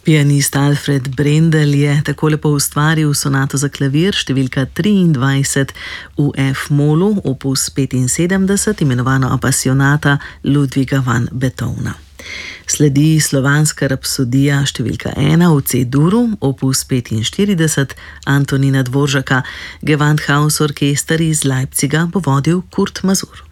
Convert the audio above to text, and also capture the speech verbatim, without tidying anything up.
Pianist Alfred Brendel je tako lepo ustvaril sonato za klavir številka triindvajset v F-molu, opus petinsedemdeset, imenovano Apassionata Ludwiga van Beethovna. Sledi slovanska rapsodija številka ena v C-duru, opus petinštirideset, Antonina Dvoržaka. Gewandhaus orkester iz Leipziga bo vodil Kurt Masur.